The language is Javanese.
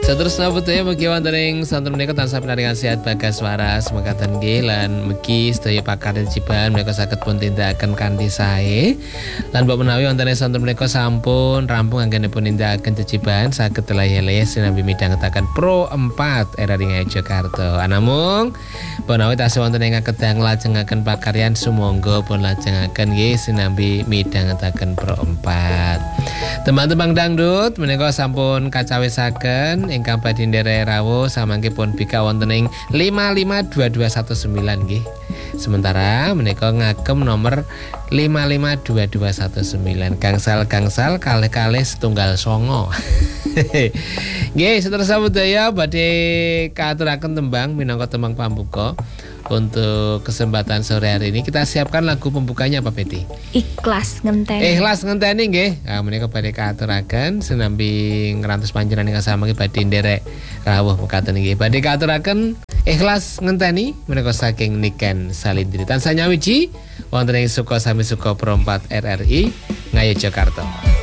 Seterusnya budaya mugi wonten ing sonten menika tansah pinaringan sehat bagas waras mekaten nggih lan mugi sedaya pakaryan ciban menika saged pun tindakaken kanthi sae. Lan mbok menawi wonten ing sonten menika sampun rampung anggenipun nindakaken ciciban saged telih-telih sinambi midhangetaken Pro 4 RRI Ngayogyakarta. Anamung menawi tasih wonten ing kedang lajengaken pakaryan sumangga pun lajengaken nggih sinambi midhangetaken Pro 4. Teman-teman dangdut menika sampun kacawisaken ingkang badhe nderek rawuh samangkipun bika wonten ing 552219 nggih. Sementara menika ngagem nomor 552219 gangsal kalih-kalih setunggal songo. Nggih, seterusnya budaya badhe kaaturaken tembang minangka tembang pambuka. Untuk kesempatan sore hari ini kita siapkan lagu pembukanya apa Peti? Ikhlas ngenteni. Ikhlas ngenteni nggih. Nah, menika badhe kaaturaken senambi ngrantos panjenengan ingkang sami badhe nderek rawuh mekaten nggih. Badhe kaaturaken Ikhlas ngenteni menika saking Niken Salindri. Tansah nyawiji wonten ing suka sami suka Pro 4 RRI Ngayogyakarta.